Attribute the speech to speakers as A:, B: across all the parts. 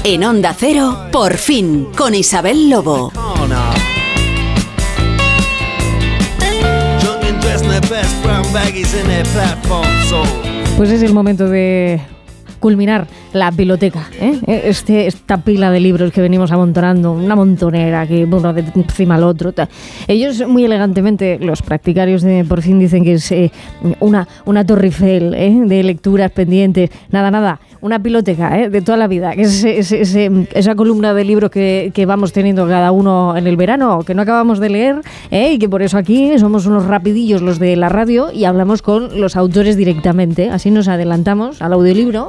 A: En Onda Cero, Por fin, con Isabel Lobo.
B: Pues es el momento de culminar la biblioteca, esta pila de libros que venimos amontonando, una montonera que uno de encima al otro. Ellos muy elegantemente, los practicarios de Por fin, dicen que es una Torre Eiffel de lecturas pendientes. Nada, una biblioteca de toda la vida, que es esa columna de libros que vamos teniendo cada uno en el verano, que no acabamos de leer, y que por eso aquí somos unos rapidillos los de la radio y hablamos con los autores directamente. Así nos adelantamos al audiolibro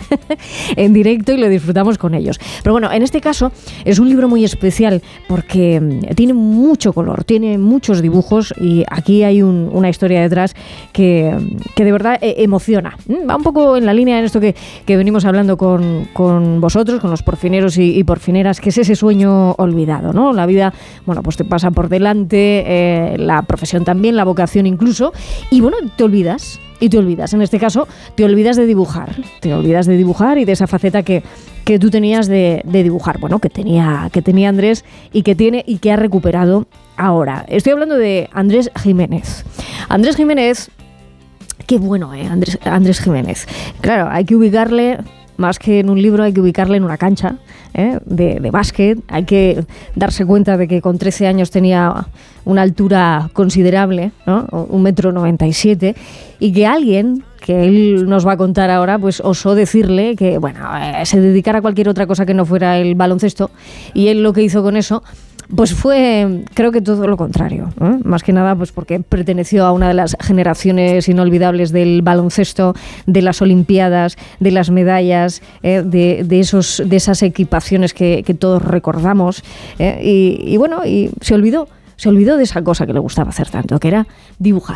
B: en directo y lo disfrutamos con ellos. Pero bueno, en este caso es un libro muy especial porque tiene mucho color, tiene muchos dibujos y aquí hay una historia detrás que de verdad emociona. Va un poco en la línea en esto que venimos hablando con vosotros, con los porfineros y porfineras, que es ese sueño olvidado, ¿no? La vida, bueno, pues te pasa por delante, la profesión también, la vocación incluso, y bueno, te olvidas. En este caso, te olvidas de dibujar y de esa faceta que tú tenías de dibujar, bueno, que tenía Andrés y que tiene y que ha recuperado ahora. Estoy hablando de Andrés Jiménez. Andrés Jiménez, qué bueno, Andrés Jiménez. Claro, hay que ubicarle, más que en un libro, hay que ubicarle en una cancha de básquet. Hay que darse cuenta de que con 13 años tenía una altura considerable, ¿no? 1,97 m, y que alguien, que él nos va a contar ahora, pues osó decirle que, bueno, se dedicara a cualquier otra cosa que no fuera el baloncesto, y él lo que hizo con eso pues fue, creo que todo lo contrario, más que nada pues porque perteneció a una de las generaciones inolvidables del baloncesto, de las Olimpiadas, de las medallas, de esas equipaciones que todos recordamos, y bueno, y se olvidó de esa cosa que le gustaba hacer tanto, que era dibujar.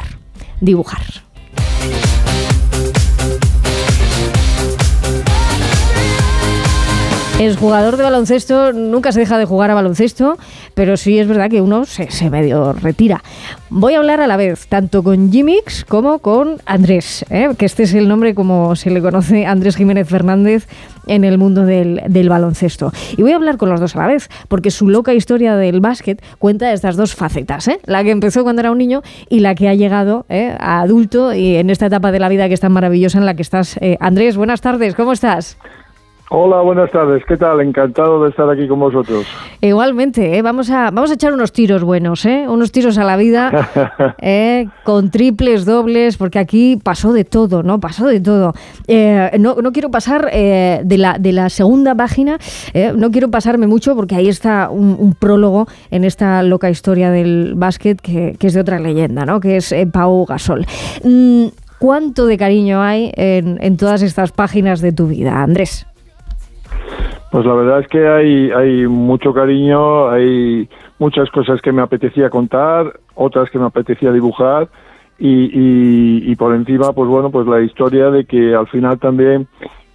B: El jugador de baloncesto nunca se deja de jugar a baloncesto, pero sí es verdad que uno se medio retira. Voy a hablar a la vez, tanto con Jimix como con Andrés, que este es el nombre como se le conoce, Andrés Jiménez Fernández, en el mundo del baloncesto. Y voy a hablar con los dos a la vez, porque su loca historia del básquet cuenta estas dos facetas, la que empezó cuando era un niño y la que ha llegado a adulto y en esta etapa de la vida que es tan maravillosa en la que estás. Andrés, buenas tardes, ¿cómo estás?
C: Hola, buenas tardes. ¿Qué tal? Encantado de estar aquí con vosotros.
B: Igualmente, vamos a echar unos tiros buenos, unos tiros a la vida, con triples, dobles, porque aquí pasó de todo, ¿no? Pasó de todo. No quiero pasar de la segunda página, no quiero pasarme mucho porque ahí está un prólogo en esta loca historia del básquet que es de otra leyenda, ¿no? Que es Pau Gasol. ¿Cuánto de cariño hay en todas estas páginas de tu vida, Andrés?
C: Pues la verdad es que hay mucho cariño, hay muchas cosas que me apetecía contar, otras que me apetecía dibujar y por encima, pues bueno, pues la historia de que al final también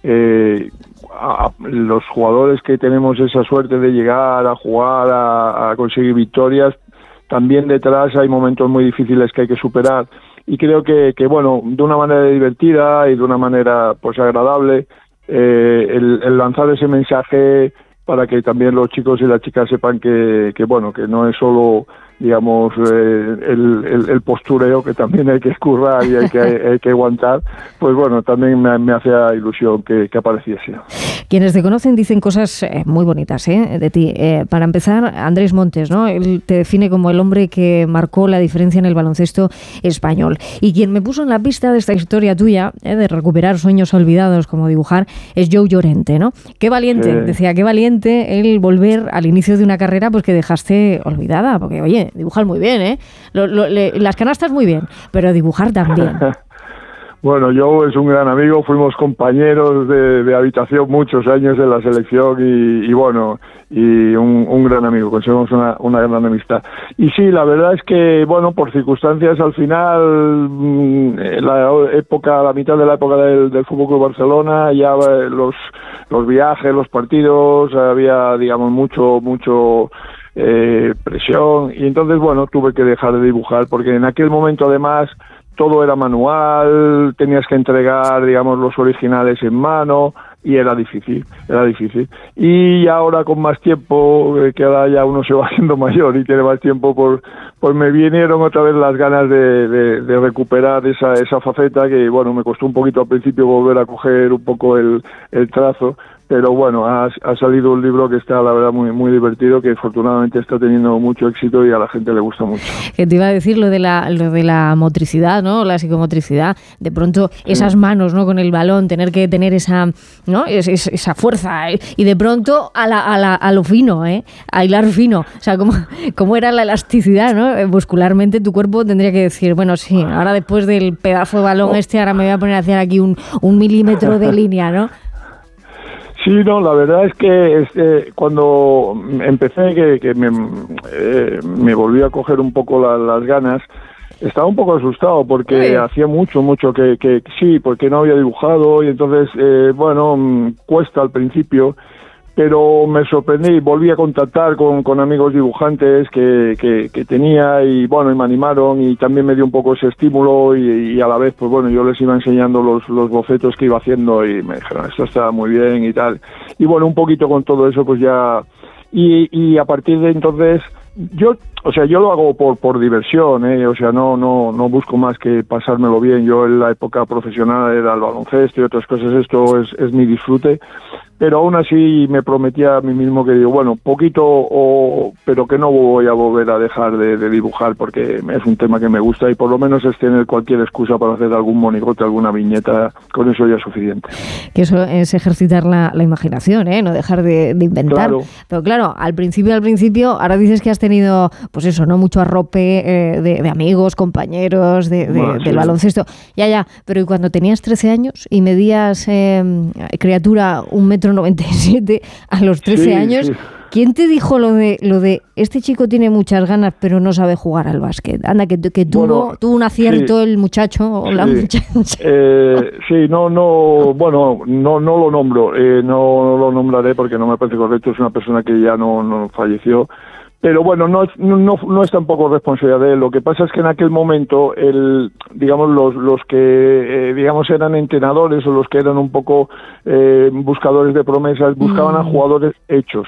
C: los jugadores que tenemos esa suerte de llegar a jugar, a conseguir victorias, también detrás hay momentos muy difíciles que hay que superar y creo que bueno, de una manera divertida y de una manera pues agradable, el lanzar ese mensaje para que también los chicos y las chicas sepan que bueno, que no es solo, digamos, el postureo, que también hay que escurrar y hay que aguantar, pues bueno, también me hacía ilusión que apareciese.
B: Quienes te conocen dicen cosas muy bonitas de ti. Para empezar, Andrés Montes, ¿no? Él te define como el hombre que marcó la diferencia en el baloncesto español. Y quien me puso en la pista de esta historia tuya, de recuperar sueños olvidados como dibujar, es Joe Llorente, ¿no? Qué valiente, decía, qué valiente el volver al inicio de una carrera pues que dejaste olvidada, porque oye, dibujar muy bien, las canastas muy bien, pero dibujar también.
C: Bueno, Joe es un gran amigo, fuimos compañeros de habitación muchos años en la selección y bueno, y un gran amigo, conseguimos una gran amistad. Y sí, la verdad es que, bueno, por circunstancias al final, la mitad de la época del Fútbol Club Barcelona, ya los viajes, los partidos, había, digamos, mucho presión y entonces, bueno, tuve que dejar de dibujar porque en aquel momento además todo era manual, tenías que entregar, digamos, los originales en mano, y era difícil. Y ahora con más tiempo, que ahora ya uno se va haciendo mayor y tiene más tiempo, pues me vinieron otra vez las ganas de recuperar esa faceta que, bueno, me costó un poquito al principio volver a coger un poco el trazo. Pero bueno, ha salido un libro que está, la verdad, muy muy divertido, que afortunadamente está teniendo mucho éxito y a la gente le gusta mucho.
B: Que te iba a decir lo de la motricidad, ¿no? La psicomotricidad. De pronto esas manos, ¿no? Con el balón, tener que tener esa, ¿no? Esa fuerza, y de pronto a lo fino, a hilar fino. O sea, como era la elasticidad, ¿no? Muscularmente tu cuerpo tendría que decir, bueno, sí, ahora después del pedazo de balón ahora me voy a poner a hacer aquí un milímetro de línea, ¿no?
C: Sí, no, la verdad es que cuando empecé, que me volví a coger un poco las ganas, estaba un poco asustado porque hacía mucho que sí, porque no había dibujado y entonces, cuesta al principio, pero me sorprendí, volví a contactar con amigos dibujantes que tenía y bueno, y me animaron y también me dio un poco ese estímulo y a la vez, pues bueno, yo les iba enseñando los bocetos que iba haciendo y me dijeron, esto está muy bien y tal. Y bueno, un poquito con todo eso, pues ya... Y a partir de entonces... Yo lo hago por diversión, o sea, no busco más que pasármelo bien. Yo en la época profesional era el baloncesto y otras cosas, esto es mi disfrute, pero aún así me prometía a mí mismo que digo, bueno, poquito, pero que no voy a volver a dejar de dibujar porque es un tema que me gusta y por lo menos es tener cualquier excusa para hacer algún monigote, alguna viñeta, con eso ya es suficiente.
B: Que eso es ejercitar la imaginación, no dejar de inventar.
C: Claro.
B: Pero claro, al principio, ahora dices que has tenido, pues eso, ¿no? Mucho arrope de amigos, compañeros, del baloncesto. Ya, pero ¿y cuando tenías 13 años y medías, criatura, 1,97 m a los 13 años? Sí. ¿Quién te dijo lo de este chico tiene muchas ganas pero no sabe jugar al básquet? Anda, que tuvo un acierto el muchacho o la muchacha.
C: No lo nombro, no lo nombraré porque no me parece correcto, es una persona que ya no falleció. Pero bueno, no es tampoco responsabilidad de él. Lo que pasa es que en aquel momento, los que eran entrenadores o los que eran un poco buscadores de promesas, buscaban a jugadores hechos.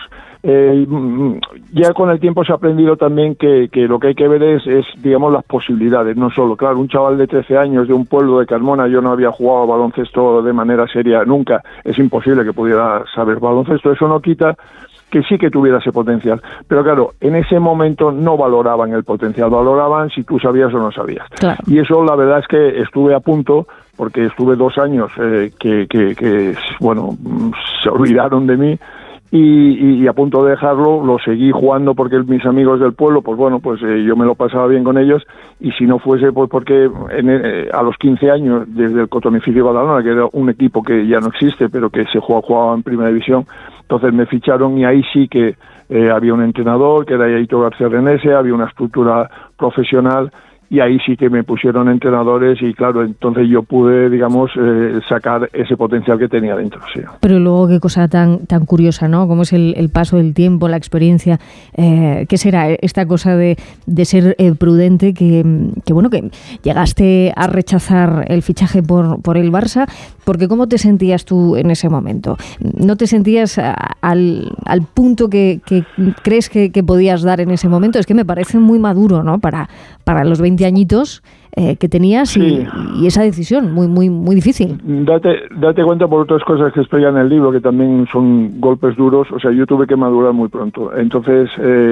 C: Ya con el tiempo se ha aprendido también que lo que hay que ver es las posibilidades, no solo, claro, un chaval de 13 años de un pueblo de Carmona, yo no había jugado baloncesto de manera seria nunca, es imposible que pudiera saber baloncesto, eso no quita que sí que tuviera ese potencial, pero claro, en ese momento no valoraban el potencial, valoraban si tú sabías o no sabías. Claro. Y eso la verdad es que estuve a punto, porque estuve 2 años que se olvidaron de mí, y a punto de dejarlo, lo seguí jugando porque mis amigos del pueblo, yo me lo pasaba bien con ellos, y si no fuese pues porque a los 15 años, desde el Cotomificio Badalona, que era un equipo que ya no existe, pero que se jugaba en Primera División, entonces me ficharon y ahí sí que había un entrenador, que era Yaito García Renese, había una estructura profesional, y ahí sí que me pusieron entrenadores y claro, entonces yo pude, sacar ese potencial que tenía dentro. Sí.
B: Pero luego qué cosa tan curiosa, ¿no? Cómo es el paso del tiempo, la experiencia. ¿Qué será esta cosa de ser prudente que llegaste a rechazar el fichaje por el Barça? Porque ¿cómo te sentías tú en ese momento? ¿No te sentías al punto que crees que podías dar en ese momento? Es que me parece muy maduro, ¿no? Para los 20 añitos que tenías, sí. y esa decisión muy muy muy difícil.
C: Date cuenta por otras cosas que explican en el libro, que también son golpes duros. O sea, yo tuve que madurar muy pronto. Entonces,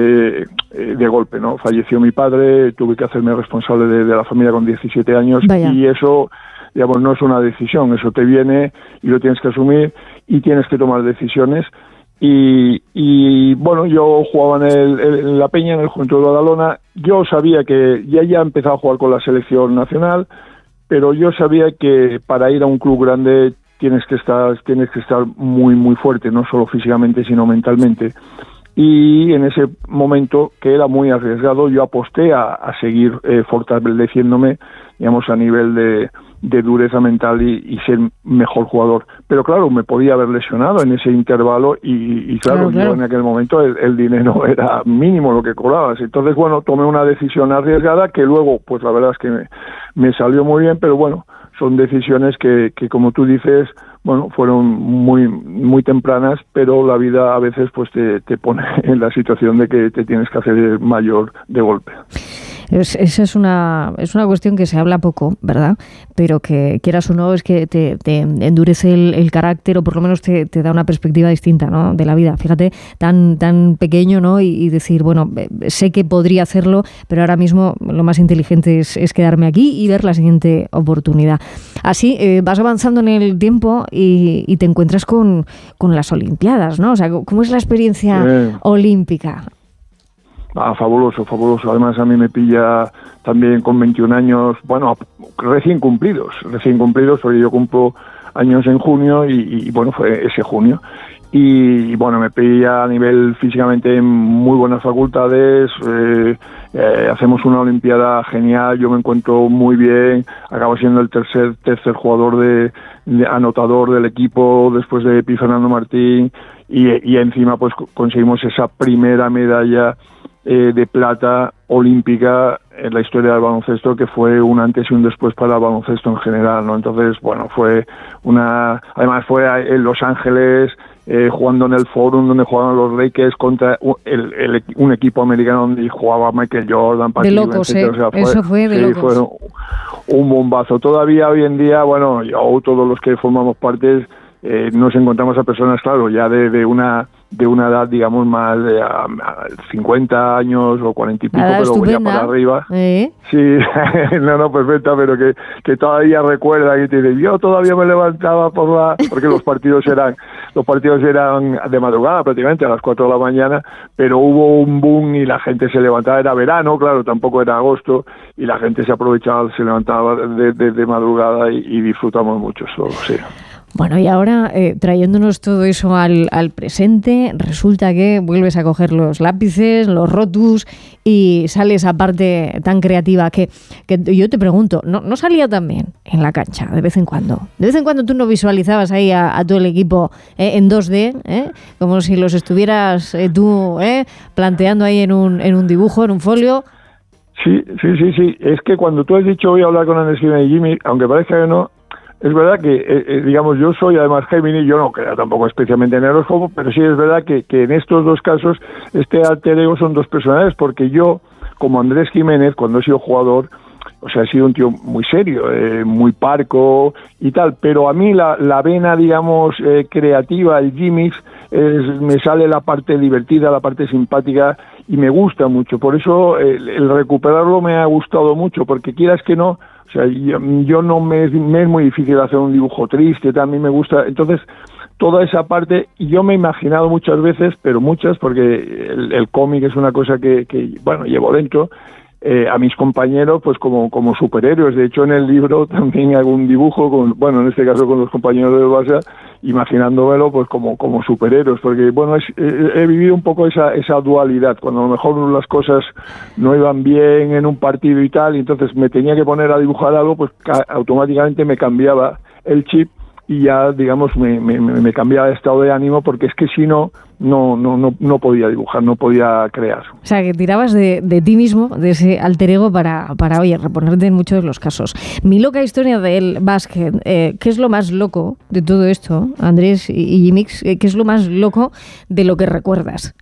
C: de golpe, ¿no? Falleció mi padre, tuve que hacerme responsable de la familia con 17 años. Vaya. Y eso, no es una decisión, eso te viene y lo tienes que asumir y tienes que tomar decisiones. Y yo jugaba en la Peña, en el Juventud de Badalona. Yo sabía que ya empezaba a jugar con la selección nacional, pero yo sabía que para ir a un club grande tienes que estar muy muy fuerte, no solo físicamente sino mentalmente. Y en ese momento, que era muy arriesgado, yo aposté a seguir fortaleciéndome, a nivel de dureza mental y ser mejor jugador. Pero claro, me podía haber lesionado en ese intervalo y claro. Yo en aquel momento el dinero era mínimo lo que cobrabas. Entonces, tomé una decisión arriesgada que luego, pues la verdad es que me salió muy bien, pero son decisiones que como tú dices, bueno, fueron muy tempranas, pero la vida a veces pues te pone en la situación de que te tienes que hacer mayor de golpe.
B: Esa es una cuestión que se habla poco, ¿verdad? Pero que quieras o no es que te endurece el carácter, o por lo menos te da una perspectiva distinta, ¿no?, de la vida. Fíjate, tan pequeño, ¿no? Y decir, bueno, sé que podría hacerlo, pero ahora mismo lo más inteligente es quedarme aquí y ver la siguiente oportunidad. Así vas avanzando en el tiempo y te encuentras con las Olimpiadas, ¿no? O sea, ¿cómo es la experiencia olímpica?
C: Fabuloso. Además, a mí me pilla también con 21 años, bueno, recién cumplidos, porque yo cumplo años en junio y bueno, fue ese junio. Y bueno, me pilla a nivel físicamente en muy buenas facultades, hacemos una olimpiada genial, yo me encuentro muy bien, acabo siendo el tercer jugador de anotador del equipo después de Pi Fernando Martín y encima pues conseguimos esa primera medalla de plata olímpica en la historia del baloncesto, que fue un antes y un después para el baloncesto en general, ¿no? Entonces, bueno, además fue en Los Ángeles, jugando en el Forum donde jugaban los Lakers contra un equipo americano donde jugaba Michael Jordan,
B: de locos, o sea, eso fue de locos.
C: Fue un bombazo. Todavía hoy en día, bueno, yo, todos los que formamos parte, nos encontramos a personas, claro, ya de una edad, digamos, más de 50 años o 40 y pico, pero
B: estupenda.
C: Ya para arriba. Sí, no, perfecta, pero que todavía recuerda y te dice, yo todavía me levantaba porque los partidos eran de madrugada prácticamente, a las 4 de la mañana, pero hubo un boom y la gente se levantaba, era verano, claro, tampoco era agosto, y la gente se aprovechaba, se levantaba de madrugada y disfrutamos mucho solo, sí.
B: Bueno, y ahora, trayéndonos todo eso al presente, resulta que vuelves a coger los lápices, los rotus, y sale esa parte tan creativa que yo te pregunto, ¿no salía también en la cancha de vez en cuando? De vez en cuando tú no visualizabas ahí a todo el equipo en 2D, como si los estuvieras tú planteando ahí en un dibujo, en un folio.
C: Sí. Es que cuando tú has dicho voy a hablar con Andrés Giménez y Jimmy, aunque parezca que no, es verdad que, digamos, yo soy además Géminis, yo no creo tampoco especialmente en el horóscopo, pero sí es verdad que en estos dos casos este alter ego son dos personalidades, porque yo, como Andrés Giménez, cuando he sido jugador, o sea, he sido un tío muy serio, muy parco y tal, pero a mí la vena, digamos, creativa, el gimmicks, me sale la parte divertida, la parte simpática, y me gusta mucho. Por eso el recuperarlo me ha gustado mucho, porque quieras que no, o sea, yo no me es muy difícil hacer un dibujo triste, también me gusta. Entonces, toda esa parte, yo me he imaginado muchas veces, pero muchas, porque el cómic es una cosa que bueno, llevo dentro, a mis compañeros pues como superhéroes. De hecho, en el libro también hago un dibujo en este caso con los compañeros del Barça, imaginándomelo pues como superhéroes, porque bueno, he vivido un poco esa dualidad, cuando a lo mejor las cosas no iban bien en un partido y tal, y entonces me tenía que poner a dibujar algo, pues automáticamente me cambiaba el chip y ya, digamos, me cambiaba de estado de ánimo, porque es que si no podía dibujar, no podía crear.
B: O sea, que tirabas de ti mismo, de ese alter ego para oye, reponerte en muchos de los casos. Mi loca historia del básquet, ¿qué es lo más loco de todo esto, Andrés y Jimix? ¿Qué es lo más loco de lo que recuerdas?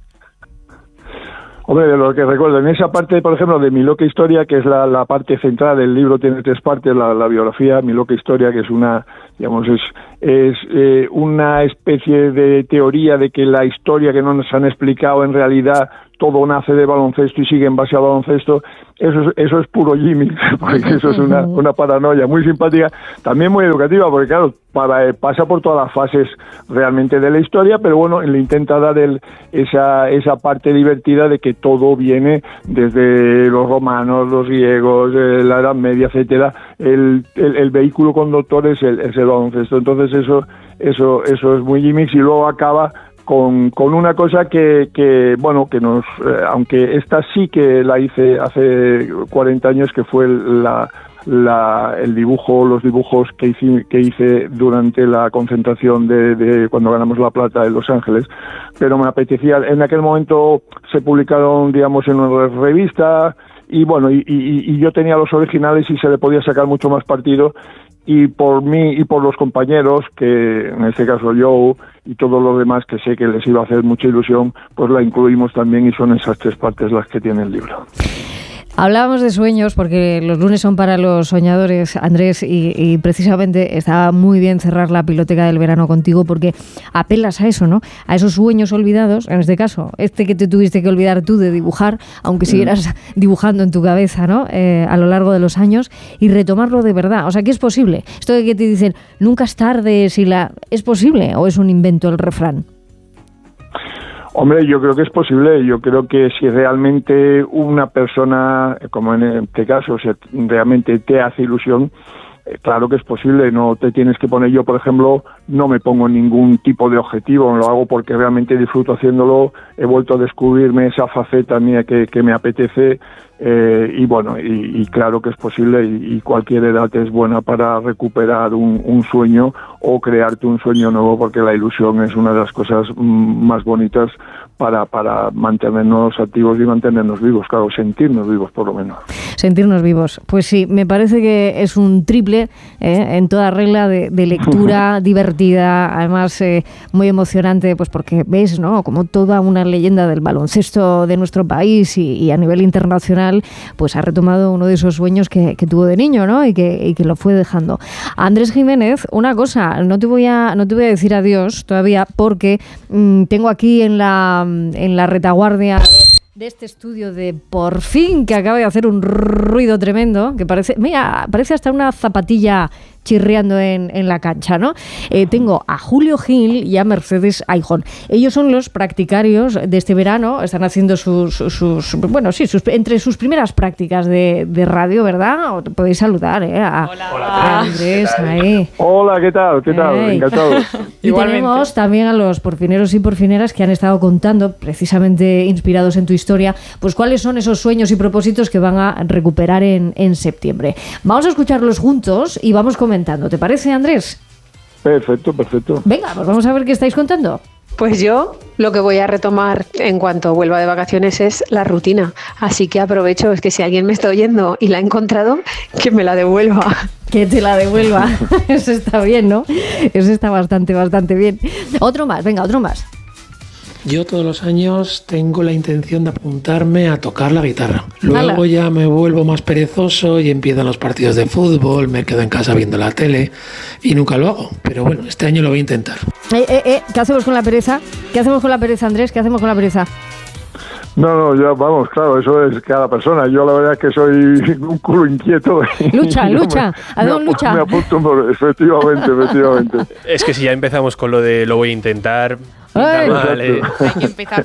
C: Hombre, de lo que recuerdo, en esa parte, por ejemplo, de Mi loca historia, que es la parte central del libro, tiene 3 partes, la biografía, Mi loca historia, que es una, digamos, es una especie de teoría de que la historia que no nos han explicado en realidad todo nace de baloncesto y sigue en base al baloncesto. Eso es puro Jimmy, porque eso es una paranoia muy simpática, también muy educativa, porque claro, pasa por todas las fases realmente de la historia, pero bueno, le intenta dar esa parte divertida de que todo viene desde los romanos, los griegos, la Edad Media, etcétera. El vehículo conductor es el baloncesto. Entonces eso es muy Jimmy, y luego acaba con una cosa que nos, aunque esta sí que la hice hace 40 años, que fue los dibujos que hice durante la concentración de cuando ganamos la plata en Los Ángeles, pero me apetecía, en aquel momento se publicaron, digamos, en una revista, y bueno, y yo tenía los originales y se le podía sacar mucho más partido. y por mí y por los compañeros, que en este caso yo y todos los demás que sé que les iba a hacer mucha ilusión, pues la incluimos también y son esas 3 partes las que tiene el libro.
B: Hablábamos de sueños porque los lunes son para los soñadores, Andrés, y precisamente estaba muy bien cerrar la biblioteca del verano contigo porque apelas a eso, ¿no? A esos sueños olvidados, en este caso, que te tuviste que olvidar tú de dibujar, aunque siguieras dibujando en tu cabeza, ¿no? A lo largo de los años, y retomarlo de verdad. O sea, ¿qué es posible? Esto de que te dicen, nunca es tarde, ¿es posible o es un invento el refrán?
C: Hombre, yo creo que es posible. Yo creo que si realmente una persona, como en este caso, realmente te hace ilusión, claro que es posible. No te tienes que poner, yo por ejemplo no me pongo ningún tipo de objetivo, lo hago porque realmente disfruto haciéndolo. He vuelto a descubrirme esa faceta mía que me apetece, y bueno, y claro que es posible, y cualquier edad es buena para recuperar un sueño o crearte un sueño nuevo, porque la ilusión es una de las cosas más bonitas para mantenernos activos y mantenernos vivos, claro, sentirnos vivos por lo menos.
B: Sentirnos vivos, pues sí, me parece que es un triple en toda regla de lectura divertida, además muy emocionante, pues porque ves, ¿no?, como toda una leyenda del baloncesto de nuestro país y a nivel internacional, pues ha retomado uno de esos sueños que tuvo de niño, ¿no?, y que lo fue dejando. Andrés Jiménez, una cosa, no te voy a decir adiós todavía porque tengo aquí en la retaguardia de este estudio de Por Fin, que acaba de hacer un ruido tremendo, que parece hasta una zapatilla chirriando en la cancha, ¿no? Tengo a Julio Gil y a Mercedes Aijón. Ellos son los practicarios de este verano, están haciendo entre sus primeras prácticas de radio, ¿verdad? Podéis saludar,
D: Hola,
B: Andrés, ahí.
C: Hola, ¿qué tal? Encantado.
B: Y tenemos también a los porfineros y porfineras que han estado contando, precisamente inspirados en tu historia, pues cuáles son esos sueños y propósitos que van a recuperar en septiembre. Vamos a escucharlos juntos y vamos comentando. ¿Te parece, Andrés?
C: Perfecto.
B: Venga, pues vamos a ver qué estáis contando.
E: Pues yo lo que voy a retomar en cuanto vuelva de vacaciones es la rutina. Así que aprovecho, es que si alguien me está oyendo y la ha encontrado, que me la devuelva.
B: Que te la devuelva. Eso está bien, ¿no? Eso está bastante bien. Otro más.
F: Yo todos los años tengo la intención de apuntarme a tocar la guitarra. Luego ya me vuelvo más perezoso y empiezan los partidos de fútbol, me quedo en casa viendo la tele y nunca lo hago. Pero bueno, este año lo voy a intentar.
B: ¿Qué hacemos con la pereza? Andrés? ¿Qué hacemos con la pereza?
C: No, ya vamos, claro, eso es cada persona. Yo la verdad es que soy un culo inquieto.
B: Lucha, hacemos lucha.
C: Me apunto, efectivamente.
D: Es que si ya empezamos con lo de lo voy a intentar, vale.
G: Hay que empezar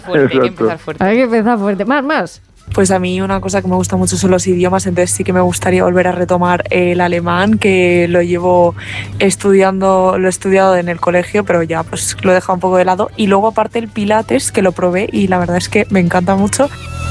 G: fuerte. Más.
H: Pues a mí una cosa que me gusta mucho son los idiomas, entonces sí que me gustaría volver a retomar el alemán, que lo llevo estudiando, lo he estudiado en el colegio, pero ya pues lo he dejado un poco de lado. Y luego aparte el pilates, que lo probé y la verdad es que me encanta mucho.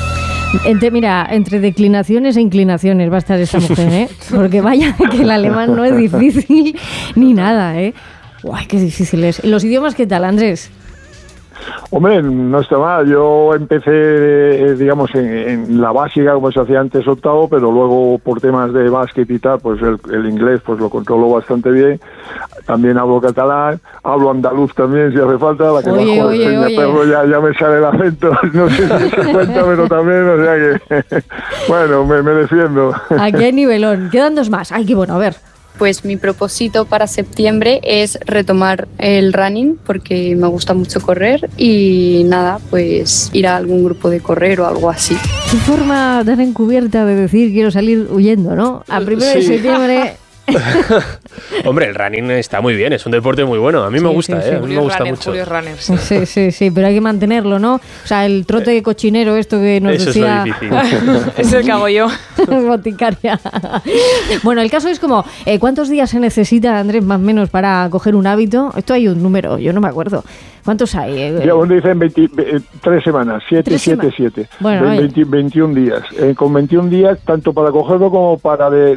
B: Entre declinaciones e inclinaciones va a estar esta mujer, ¿eh? Porque vaya que el alemán no es difícil ni nada, ¿eh? Uy, qué difícil es. ¿Los idiomas qué tal, Andrés?
C: Hombre, no está mal. Yo empecé, digamos, en la básica, como se hacía antes, octavo, pero luego por temas de básquet y tal, pues el inglés pues lo controlo bastante bien. También hablo catalán, hablo andaluz también, si hace falta. La que oye. Perro ya me sale el acento, no sé si se cuenta, pero también, o sea que, bueno, me defiendo.
B: Aquí hay nivelón. Quedan 2 más. Ay, qué bueno, a ver.
I: Pues mi propósito para septiembre es retomar el running porque me gusta mucho correr y nada, pues ir a algún grupo de correr o algo así.
B: Qué forma tan encubierta de decir quiero salir huyendo, ¿no? A 1 de septiembre...
D: Hombre, el running está muy bien, es un deporte muy bueno. A mí me gusta,
G: sí.
D: A mí me gusta mucho.
B: Sí, pero hay que mantenerlo, ¿no? O sea, el trote cochinero, esto que nos
D: eso
B: decía...
D: Eso es lo difícil.
G: Es el que hago yo.
B: Boticaria. Bueno, el caso es como, ¿cuántos días se necesita, Andrés, más o menos, para coger un hábito? Esto hay un número, yo no me acuerdo. ¿Cuántos hay?
C: Ya vos dicen 3 semanas, 7.
B: Bueno,
C: 21 días. Con 21 días, tanto para cogerlo como para